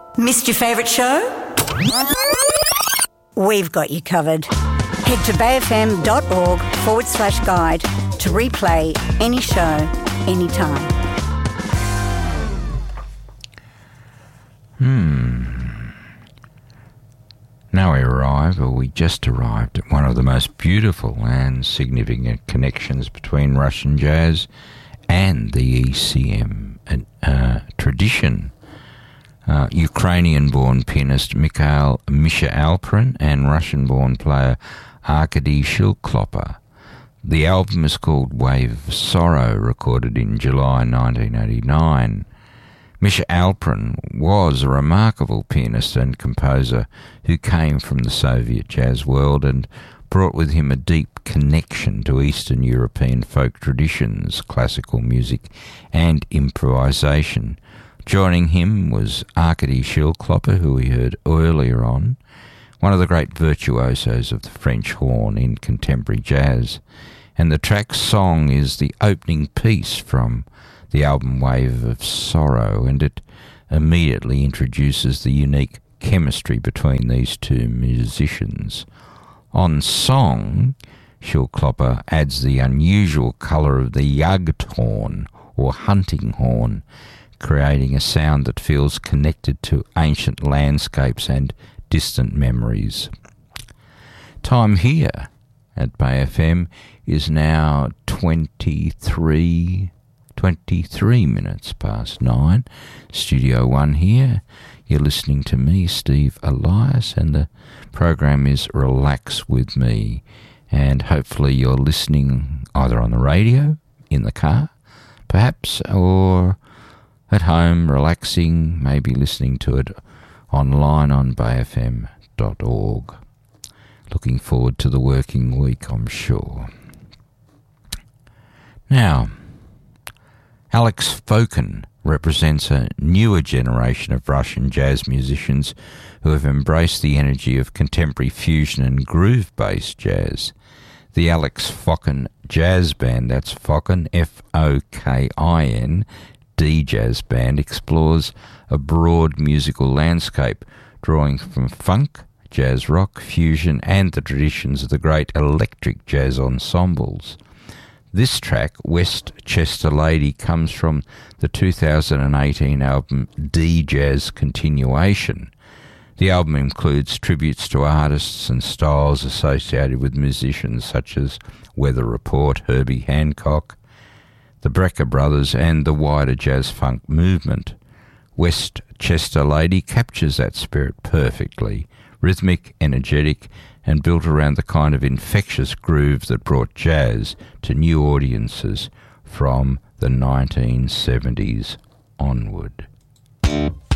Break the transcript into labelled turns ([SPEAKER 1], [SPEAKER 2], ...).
[SPEAKER 1] Missed your favourite show? We've got you covered. Head to bayfm.org/guide to replay any show, anytime.
[SPEAKER 2] Now we just arrived at one of the most beautiful and significant connections between Russian jazz and the ECM tradition. Ukrainian-born pianist Misha Alperin and Russian-born player Arkady Shilklopper. The album is called Wave of Sorrow, recorded in July 1989. Misha Alperin was a remarkable pianist and composer who came from the Soviet jazz world and brought with him a deep connection to Eastern European folk traditions, classical music and improvisation. Joining him was Arkady Shilklopper, who we heard earlier on, one of the great virtuosos of the French horn in contemporary jazz. And the track Song is the opening piece from the album Wave of Sorrow, and it immediately introduces the unique chemistry between these two musicians. On Song, Shilklopper adds the unusual colour of the jagd horn, or hunting horn, creating a sound that feels connected to ancient landscapes and distant memories. Time here at Bay FM is now 23 minutes past 9. Studio 1 here. You're listening to me, Steve Elias, and the program is Relax With Me. And hopefully you're listening either on the radio, in the car, perhaps, or at home, relaxing, maybe listening to it online on bayfm.org. Looking forward to the working week, I'm sure. Now, Alex Fokin represents a newer generation of Russian jazz musicians who have embraced the energy of contemporary fusion and groove-based jazz. The Alex Fokin Jazz Band, that's Fokin, Fokin, D-Jazz Band, explores a broad musical landscape, drawing from funk, jazz rock, fusion, and the traditions of the great electric jazz ensembles. This track, Westchester Lady, comes from the 2018 album D-Jazz Continuation. The album includes tributes to artists and styles associated with musicians such as Weather Report, Herbie Hancock, the Brecker Brothers, and the wider jazz-funk movement. Westchester Lady captures that spirit perfectly, rhythmic, energetic, and built around the kind of infectious groove that brought jazz to new audiences from the 1970s onward.